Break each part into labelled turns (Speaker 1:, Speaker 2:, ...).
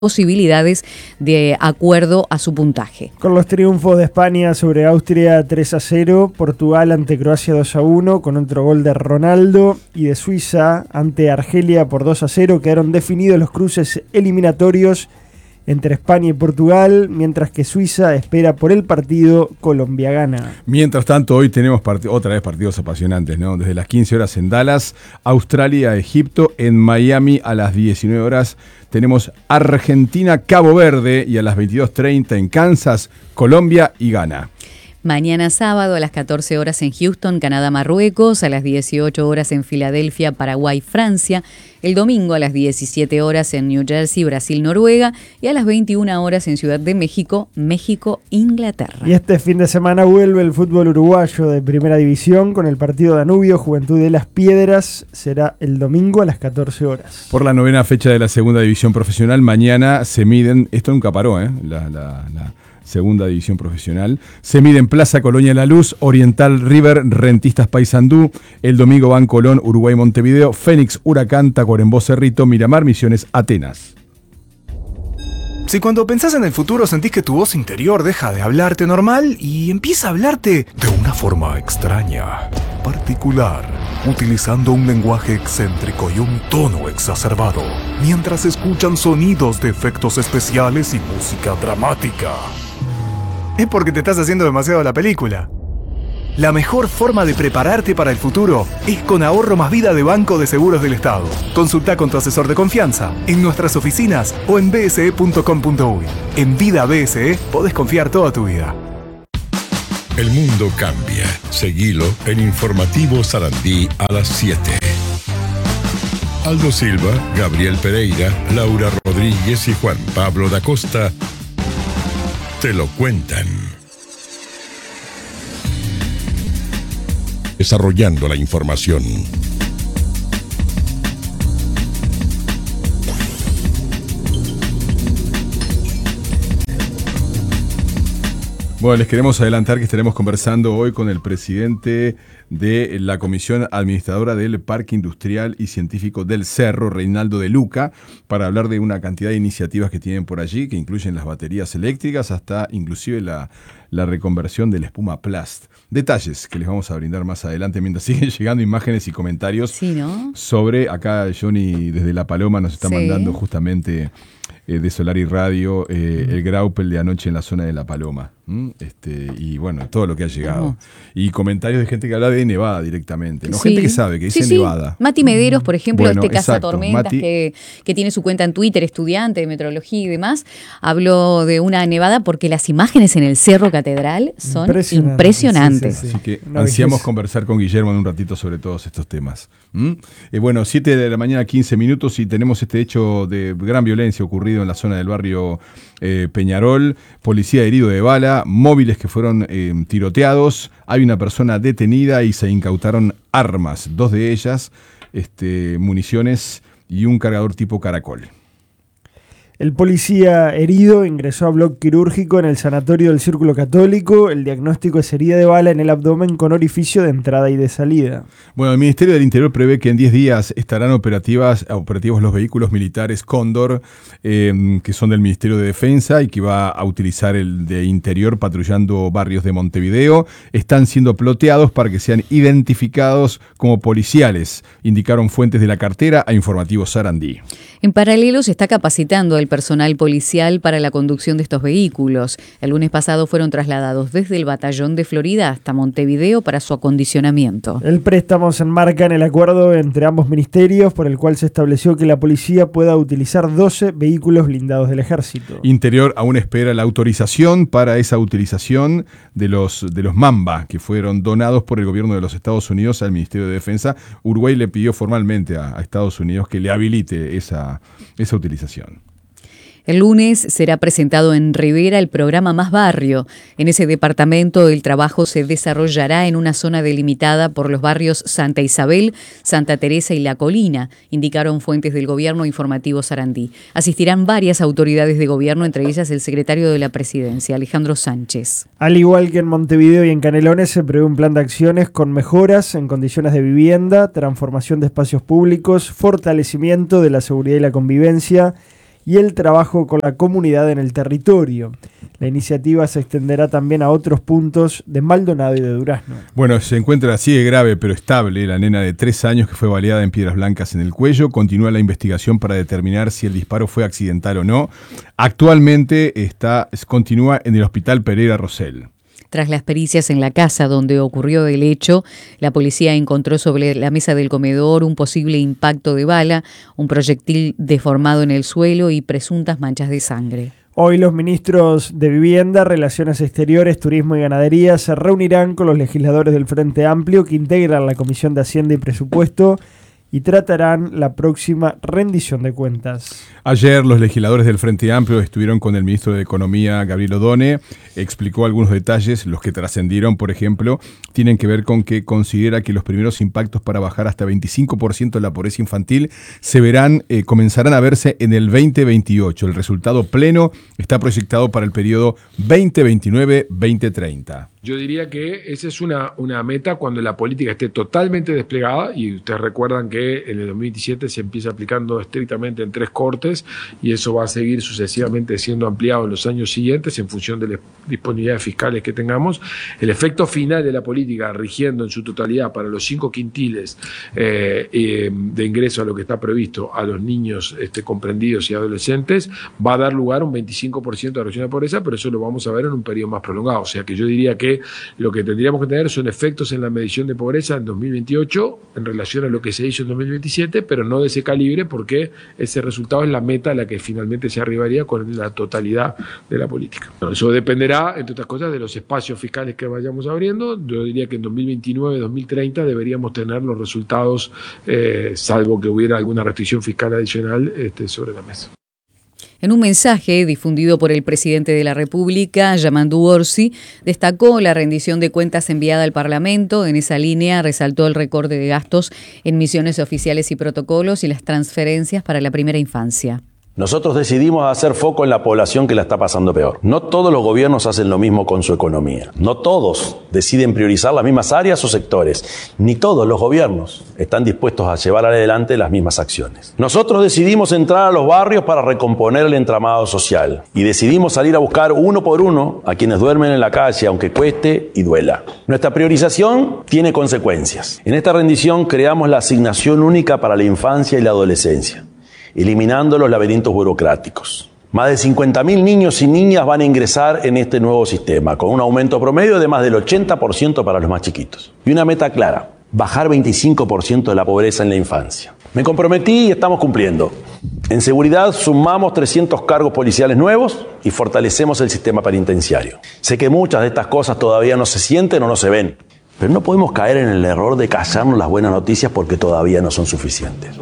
Speaker 1: posibilidades de acuerdo a su puntaje.
Speaker 2: Con los triunfos de España sobre Austria 3-0, Portugal ante Croacia 2-1 con otro gol de Ronaldo y de Suiza ante Argelia por 2-0 quedaron definidos los cruces eliminatorios entre España y Portugal, mientras que Suiza espera por el partido Colombia-Ghana.
Speaker 3: Mientras tanto, hoy tenemos otra vez partidos apasionantes, ¿no? Desde las 15 horas en Dallas, Australia-Egipto, en Miami a las 19 horas tenemos Argentina-Cabo Verde y a las 22:30 en Kansas, Colombia y Ghana.
Speaker 1: Mañana sábado a las 14 horas en Houston, Canadá-Marruecos, a las 18 horas en Filadelfia, Paraguay-Francia, el domingo a las 17 horas en New Jersey, Brasil-Noruega y a las 21 horas en Ciudad de México, México-Inglaterra.
Speaker 2: Y este fin de semana vuelve el fútbol uruguayo de Primera División con el partido Danubio, Juventud de Las Piedras, será el domingo a las 14 horas.
Speaker 3: Por la novena fecha de la Segunda División Profesional, mañana se miden, esto nunca paró, la Segunda División Profesional. Se miden Plaza Colonia La Luz, Oriental River, Rentistas Paysandú. El domingo van Colón, Uruguay Montevideo, Fénix Huracán, Tacuarembó Cerrito, Miramar Misiones Atenas.
Speaker 4: Si cuando pensás en el futuro sentís que tu voz interior deja de hablarte normal y empieza a hablarte de una forma extraña, particular, utilizando un lenguaje excéntrico y un tono exacerbado, mientras escuchan sonidos de efectos especiales y música dramática, es porque te estás haciendo demasiado la película. La mejor forma de prepararte para el futuro es con Ahorro Más Vida de Banco de Seguros del Estado. Consulta con tu asesor de confianza en nuestras oficinas o en bse.com.uy. En Vida BSE podés confiar toda tu vida.
Speaker 5: El mundo cambia. Seguilo en Informativo Sarandí a las 7. Aldo Silva, Gabriel Pereira, Laura Rodríguez y Juan Pablo da Costa te lo cuentan. Desarrollando la información.
Speaker 3: Bueno, les queremos adelantar que estaremos conversando hoy con el presidente de la Comisión Administradora del Parque Industrial y Científico del Cerro, Reinaldo de Luca, para hablar de una cantidad de iniciativas que tienen por allí, que incluyen las baterías eléctricas hasta inclusive la reconversión de la espuma plast. Detalles que les vamos a brindar más adelante mientras siguen llegando imágenes y comentarios sobre, acá Johnny desde La Paloma nos está mandando justamente de Solari Radio, el Graupel de anoche en la zona de La Paloma. Y bueno, todo lo que ha llegado. Y comentarios de gente que habla de Nevada directamente, ¿no? Gente que sabe, que dice Nevada.
Speaker 1: Mati Mederos, por ejemplo,
Speaker 3: bueno,
Speaker 1: Cazatormentas, que tiene su cuenta en Twitter, estudiante de meteorología y demás, habló de una nevada porque las imágenes en el Cerro Catedral son impresionantes.
Speaker 3: Sí. Así que ansiamos conversar con Guillermo en un ratito sobre todos estos temas. Bueno, 7 de la mañana, 15 minutos, y tenemos este hecho de gran violencia ocurrido en la zona del barrio Peñarol. Policía herido de bala, móviles que fueron tiroteados, hay una persona detenida y se incautaron armas, 2 de ellas, municiones y un cargador tipo Caracol.
Speaker 2: El policía herido ingresó a bloque quirúrgico en el sanatorio del Círculo Católico. El diagnóstico es herida de bala en el abdomen con orificio de entrada y de salida.
Speaker 3: Bueno, el Ministerio del Interior prevé que en 10 días estarán operativos los vehículos militares Cóndor, que son del Ministerio de Defensa y que va a utilizar el de Interior patrullando barrios de Montevideo. Están siendo ploteados para que sean identificados como policiales, indicaron fuentes de la cartera a Informativo Sarandí.
Speaker 1: En paralelo se está capacitando el personal policial para la conducción de estos vehículos. El lunes pasado fueron trasladados desde el batallón de Florida hasta Montevideo para su acondicionamiento.
Speaker 2: El préstamo se enmarca en el acuerdo entre ambos ministerios por el cual se estableció que la policía pueda utilizar 12 vehículos blindados del ejército.
Speaker 3: Interior aún espera la autorización para esa utilización de los Mamba, que fueron donados por el gobierno de los Estados Unidos al Ministerio de Defensa. Uruguay le pidió formalmente a Estados Unidos que le habilite esa utilización.
Speaker 1: El lunes será presentado en Rivera el programa Más Barrio. En ese departamento el trabajo se desarrollará en una zona delimitada por los barrios Santa Isabel, Santa Teresa y La Colina, indicaron fuentes del gobierno Informativo Sarandí. Asistirán varias autoridades de gobierno, entre ellas el secretario de la Presidencia, Alejandro Sánchez.
Speaker 2: Al igual que en Montevideo y en Canelones, se prevé un plan de acciones con mejoras en condiciones de vivienda, transformación de espacios públicos, fortalecimiento de la seguridad y la convivencia y el trabajo con la comunidad en el territorio. La iniciativa se extenderá también a otros puntos de Maldonado y de Durazno.
Speaker 3: Bueno, se encuentra así de grave pero estable la nena de 3 años que fue baleada en Piedras Blancas en el cuello. Continúa la investigación para determinar si el disparo fue accidental o no. Actualmente continúa en el Hospital Pereira Rosell.
Speaker 1: Tras las pericias en la casa donde ocurrió el hecho, la policía encontró sobre la mesa del comedor un posible impacto de bala, un proyectil deformado en el suelo y presuntas manchas de sangre.
Speaker 2: Hoy los ministros de Vivienda, Relaciones Exteriores, Turismo y Ganadería se reunirán con los legisladores del Frente Amplio que integran la Comisión de Hacienda y Presupuesto y tratarán la próxima rendición de cuentas.
Speaker 3: Ayer los legisladores del Frente Amplio estuvieron con el ministro de Economía, Gabriel Odone, explicó algunos detalles, los que trascendieron, por ejemplo, tienen que ver con que considera que los primeros impactos para bajar hasta 25% la pobreza infantil comenzarán a verse en el 2028. El resultado pleno está proyectado para el periodo 2029-2030.
Speaker 6: Yo diría que esa es una meta cuando la política esté totalmente desplegada, y ustedes recuerdan que en el 2027 se empieza aplicando estrictamente en 3 cortes y eso va a seguir sucesivamente siendo ampliado en los años siguientes en función de las disponibilidades fiscales que tengamos. El efecto final de la política rigiendo en su totalidad para los 5 quintiles de ingreso a lo que está previsto a los niños comprendidos y adolescentes va a dar lugar a un 25% de reducción de pobreza, pero eso lo vamos a ver en un periodo más prolongado. O sea que yo diría que lo que tendríamos que tener son efectos en la medición de pobreza en 2028 en relación a lo que se hizo en 2027, pero no de ese calibre, porque ese resultado es la meta a la que finalmente se arribaría con la totalidad de la política. Bueno, eso dependerá, entre otras cosas, de los espacios fiscales que vayamos abriendo. Yo diría que en 2029-2030 deberíamos tener los resultados, salvo que hubiera alguna restricción fiscal adicional sobre la mesa.
Speaker 1: En un mensaje difundido por el presidente de la República, Yamandu Orsi, destacó la rendición de cuentas enviada al Parlamento. En esa línea resaltó el recorte de gastos en misiones oficiales y protocolos y las transferencias para la primera infancia.
Speaker 7: Nosotros decidimos hacer foco en la población que la está pasando peor. No todos los gobiernos hacen lo mismo con su economía. No todos deciden priorizar las mismas áreas o sectores. Ni todos los gobiernos están dispuestos a llevar adelante las mismas acciones. Nosotros decidimos entrar a los barrios para recomponer el entramado social. Y decidimos salir a buscar uno por uno a quienes duermen en la calle, aunque cueste y duela. Nuestra priorización tiene consecuencias. En esta rendición creamos la asignación única para la infancia y la adolescencia, eliminando los laberintos burocráticos. Más de 50.000 niños y niñas van a ingresar en este nuevo sistema, con un aumento promedio de más del 80% para los más chiquitos. Y una meta clara: bajar 25% de la pobreza en la infancia. Me comprometí y estamos cumpliendo. En seguridad sumamos 300 cargos policiales nuevos y fortalecemos el sistema penitenciario. Sé que muchas de estas cosas todavía no se sienten o no se ven, pero no podemos caer en el error de callarnos las buenas noticias porque todavía no son suficientes.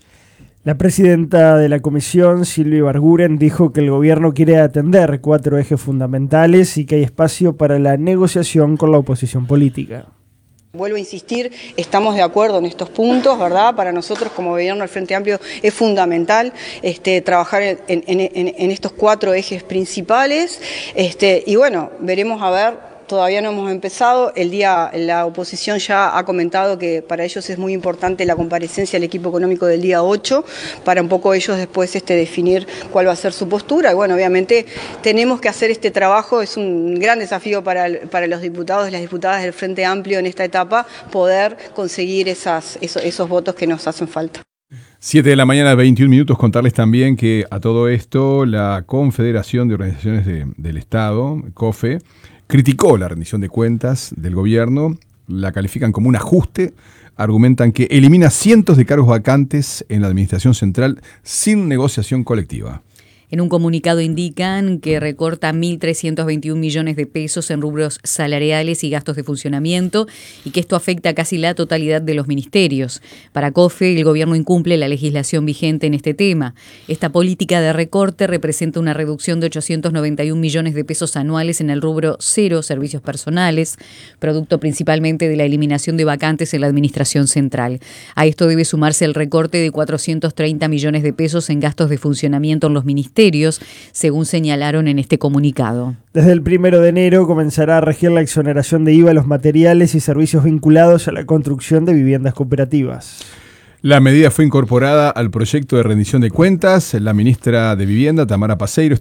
Speaker 2: La presidenta de la comisión, Silvia Ibarguren, dijo que el gobierno quiere atender 4 ejes fundamentales y que hay espacio para la negociación con la oposición política.
Speaker 8: Vuelvo a insistir, estamos de acuerdo en estos puntos, ¿verdad? Para nosotros como gobierno del Frente Amplio es fundamental trabajar en estos 4 ejes principales y bueno, veremos a ver. Todavía no hemos empezado. La oposición ya ha comentado que para ellos es muy importante la comparecencia del equipo económico del día 8, para un poco ellos después definir cuál va a ser su postura. Y bueno, obviamente tenemos que hacer este trabajo, es un gran desafío para los diputados y las diputadas del Frente Amplio en esta etapa, poder conseguir esos votos que nos hacen falta.
Speaker 3: 7 de la mañana, 21 minutos. Contarles también que a todo esto la Confederación de Organizaciones del Estado, COFE, criticó la rendición de cuentas del gobierno, la califican como un ajuste, argumentan que elimina cientos de cargos vacantes en la administración central sin negociación colectiva.
Speaker 1: En un comunicado indican que recorta 1.321 millones de pesos en rubros salariales y gastos de funcionamiento y que esto afecta a casi la totalidad de los ministerios. Para COFE, el gobierno incumple la legislación vigente en este tema. Esta política de recorte representa una reducción de 891 millones de pesos anuales en el rubro 0, servicios personales, producto principalmente de la eliminación de vacantes en la administración central. A esto debe sumarse el recorte de 430 millones de pesos en gastos de funcionamiento en los ministerios, según señalaron en este comunicado.
Speaker 2: Desde el 1 de enero comenzará a regir la exoneración de IVA a los materiales y servicios vinculados a la construcción de viviendas cooperativas.
Speaker 3: La medida fue incorporada al proyecto de rendición de cuentas. La ministra de Vivienda, Tamara Paseiro,